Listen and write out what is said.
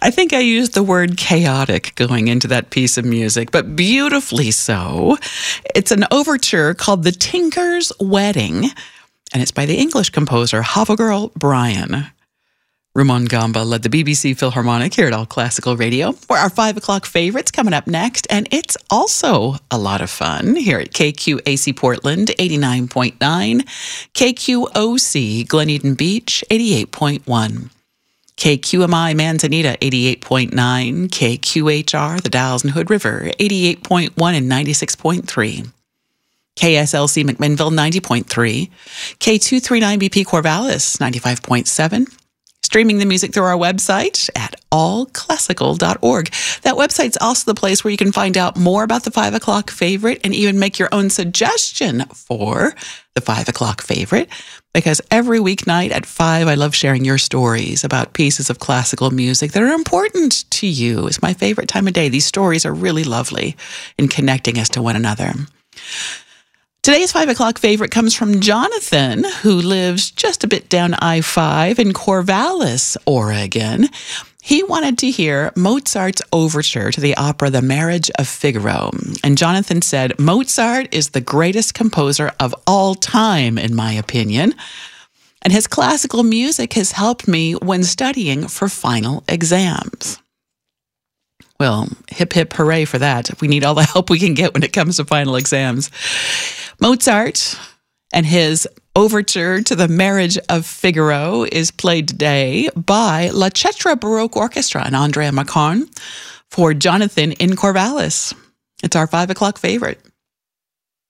I think I used the word chaotic going into that piece of music, but beautifully so. It's an overture called The Tinker's Wedding, and it's by the English composer Havagirl Brian. Rumon Gamba led the BBC Philharmonic here at All Classical Radio. Where our 5 o'clock favorites coming up next, and it's also a lot of fun here at KQAC Portland, 89.9, KQOC Glen Eden Beach, 88.1. KQMI Manzanita, 88.9, KQHR, the Dalles and Hood River, 88.1 and 96.3. KSLC McMinnville, 90.3, K239BP Corvallis, 95.7. Streaming the music through our website at allclassical.org. That website's also the place where you can find out more about the 5 o'clock favorite and even make your own suggestion for the 5 o'clock favorite. Because every weeknight at 5, I love sharing your stories about pieces of classical music that are important to you. It's my favorite time of day. These stories are really lovely in connecting us to one another. Today's 5 o'clock favorite comes from Jonathan, who lives just a bit down I-5 in Corvallis, Oregon. He wanted to hear Mozart's overture to the opera The Marriage of Figaro. And Jonathan said, Mozart is the greatest composer of all time, in my opinion. And his classical music has helped me when studying for final exams. Well, hip, hip, hooray for that. We need all the help we can get when it comes to final exams. Mozart and his overture to The Marriage of Figaro is played today by La Cetra Baroque Orchestra and Andrea Macron for Jonathan in Corvallis. It's our 5 o'clock favorite.